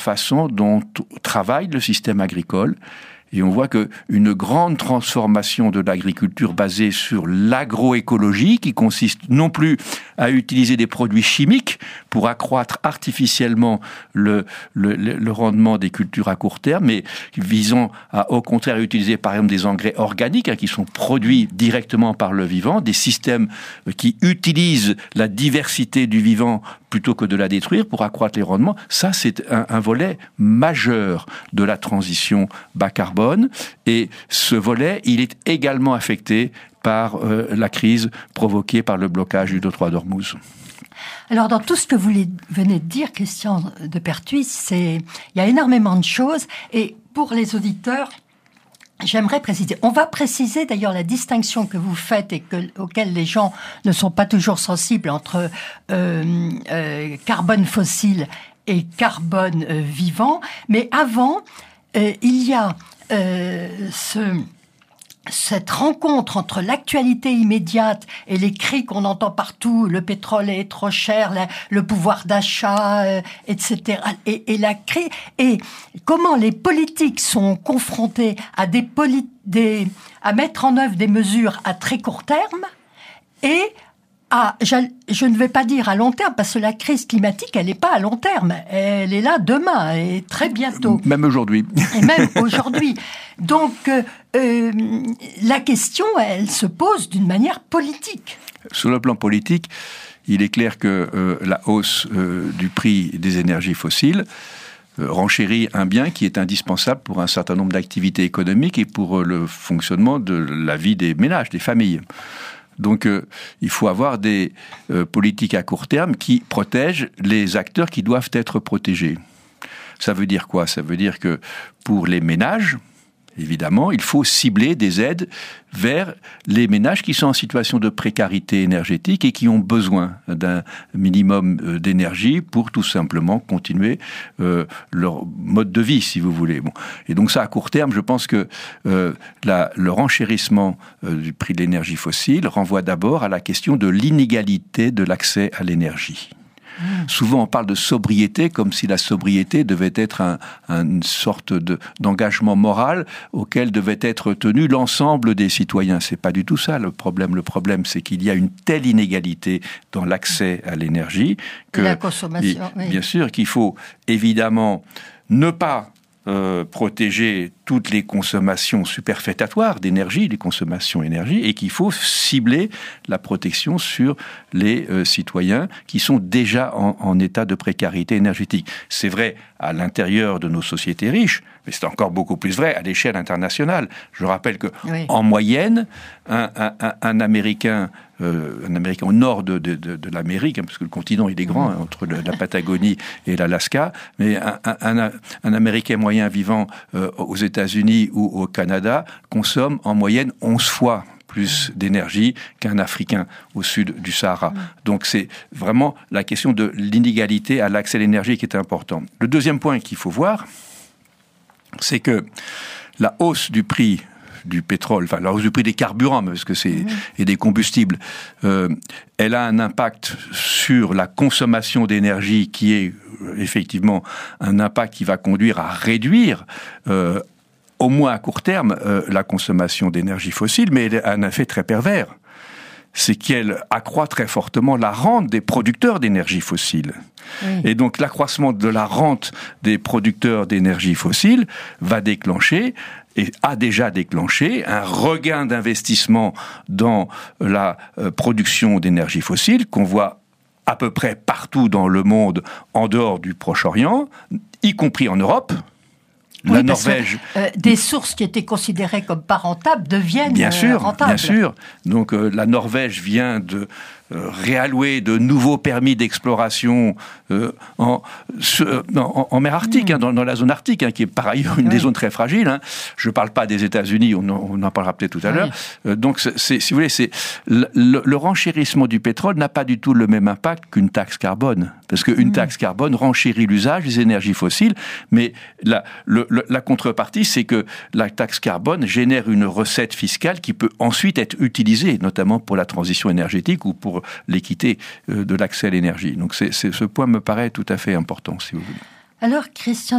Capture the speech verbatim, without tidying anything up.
façon dont travaille le système agricole. Et on voit qu'une grande transformation de l'agriculture basée sur l'agroécologie, qui consiste non plus à utiliser des produits chimiques pour accroître artificiellement le, le, le rendement des cultures à court terme, mais visant à, au contraire, utiliser par exemple des engrais organiques hein, qui sont produits directement par le vivant, des systèmes qui utilisent la diversité du vivant plutôt que de la détruire pour accroître les rendements. Ça, c'est un, un volet majeur de la transition bas carbone. Et ce volet, il est également affecté par euh, la crise provoquée par le blocage du détroit d'Ormuz. Alors, dans tout ce que vous venez de dire, Christian de Pertuis, c'est, il y a énormément de choses. Et pour les auditeurs, j'aimerais préciser. On va préciser d'ailleurs la distinction que vous faites et que, auquel les gens ne sont pas toujours sensibles entre euh, euh, carbone fossile et carbone euh, vivant. Mais avant, euh, il y a euh, ce... cette rencontre entre l'actualité immédiate et les cris qu'on entend partout, le pétrole est trop cher, la, le pouvoir d'achat, euh, et cetera. Et, et la crise, et comment les politiques sont confrontés à des, poli- des à mettre en œuvre des mesures à très court terme et à, je, je ne vais pas dire à long terme, parce que la crise climatique, elle n'est pas à long terme. Elle est là demain et très bientôt. Même aujourd'hui. Et même aujourd'hui. Donc, euh, euh, la question, elle se pose d'une manière politique. Sur le plan politique, il est clair que euh, la hausse euh, du prix des énergies fossiles euh, renchérit un bien qui est indispensable pour un certain nombre d'activités économiques et pour euh, le fonctionnement de la vie des ménages, des familles. Donc, euh, il faut avoir des euh, politiques à court terme qui protègent les acteurs qui doivent être protégés. Ça veut dire quoi ? Ça veut dire que pour les ménages, évidemment, il faut cibler des aides vers les ménages qui sont en situation de précarité énergétique et qui ont besoin d'un minimum d'énergie pour tout simplement continuer euh, leur mode de vie, si vous voulez. Bon. Et donc ça, à court terme, je pense que euh, la, le renchérissement euh, du prix de l'énergie fossile renvoie d'abord à la question de l'inégalité de l'accès à l'énergie. Mmh. Souvent, on parle de sobriété comme si la sobriété devait être un, une sorte de, d'engagement moral auquel devait être tenu l'ensemble des citoyens. C'est pas du tout ça le problème. Le problème, c'est qu'il y a une telle inégalité dans l'accès à l'énergie que, la consommation, et, oui. bien sûr, qu'il faut évidemment ne pas Euh, protéger toutes les consommations superfétatoires d'énergie, les consommations énergie, et qu'il faut cibler la protection sur les euh, citoyens qui sont déjà en, en état de précarité énergétique. C'est vrai à l'intérieur de nos sociétés riches, mais c'est encore beaucoup plus vrai à l'échelle internationale. Je rappelle que, oui. en moyenne, un, un, un, un Américain Euh, un Américain au nord de, de, de, de l'Amérique, hein, parce que le continent il est grand, hein, entre le, la Patagonie et l'Alaska, mais un, un, un, un Américain moyen vivant euh, aux États-Unis ou au Canada consomme en moyenne onze fois plus d'énergie qu'un Africain au sud du Sahara. Donc c'est vraiment la question de l'inégalité à l'accès à l'énergie qui est important. Le deuxième point qu'il faut voir, c'est que la hausse du prix du pétrole, enfin la hausse du prix des carburants, parce que c'est, mmh. et des combustibles, euh, elle a un impact sur la consommation d'énergie qui est euh, effectivement un impact qui va conduire à réduire euh, au moins à court terme euh, la consommation d'énergie fossile, mais elle a un effet très pervers. C'est qu'elle accroît très fortement la rente des producteurs d'énergie fossile. Oui. Et donc l'accroissement de la rente des producteurs d'énergie fossile va déclencher et a déjà déclenché un regain d'investissement dans la euh, production d'énergie fossile qu'on voit à peu près partout dans le monde en dehors du Proche-Orient, y compris en Europe. Oui, la Norvège. Que, euh, des sources qui étaient considérées comme pas rentables deviennent bien sûr, euh, rentables. Bien sûr. Donc euh, la Norvège vient de euh, réallouer de nouveaux permis d'exploration euh, en, euh, en, en mer Arctique, mmh. hein, dans, dans la zone arctique, hein, qui est par ailleurs une oui. des zones très fragiles. Hein. Je ne parle pas des États-Unis, on, on en parlera peut-être tout à oui. l'heure. Euh, donc, c'est, c'est, si vous voulez, c'est, le, le, le renchérissement du pétrole n'a pas du tout le même impact qu'une taxe carbone. Parce qu'une mmh. taxe carbone renchérit l'usage des énergies fossiles, mais la, le, le, la contrepartie, c'est que la taxe carbone génère une recette fiscale qui peut ensuite être utilisée, notamment pour la transition énergétique ou pour l'équité de l'accès à l'énergie. Donc c'est, c'est, ce point me paraît tout à fait important, si vous voulez. Alors, Christian